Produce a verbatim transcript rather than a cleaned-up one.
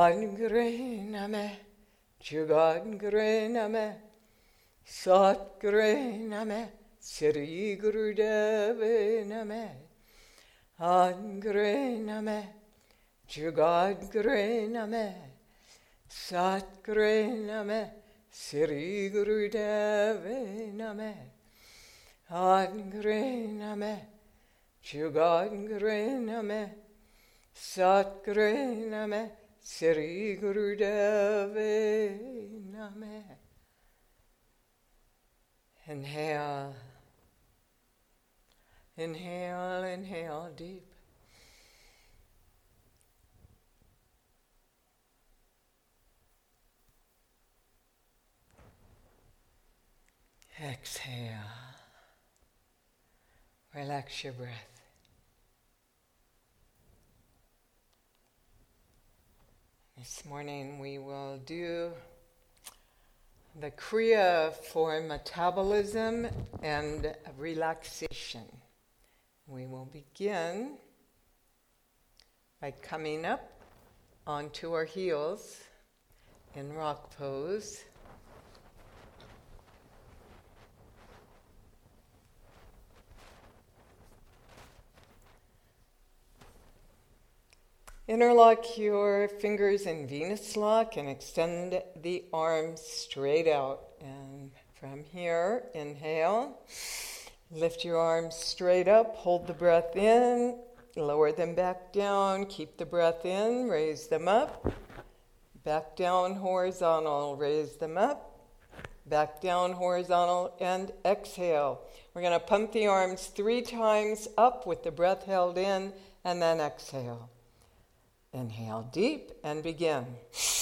Angre Name, Jugangre Name, Satgre Name, Sri Gurudeva Name, Angre Name, Jugadgre Name, Satgre Name, Sri Gurudeva Name, Angre Name, Jugadgre Name, Satgre Name, Sri Gurudeva Name. Inhale, inhale, inhale deep. Exhale. Relax your breath. This morning we will do the Kriya for metabolism and relaxation. We will begin by coming up onto our heels in rock pose. Interlock your fingers in Venus lock and extend the arms straight out. And from here, inhale. Lift your arms straight up. Hold the breath in. Lower them back down. Keep the breath in. Raise them up. Back down horizontal. Raise them up. Back down horizontal. And exhale. We're going to pump the arms three times up with the breath held in, and then exhale. Inhale deep and begin.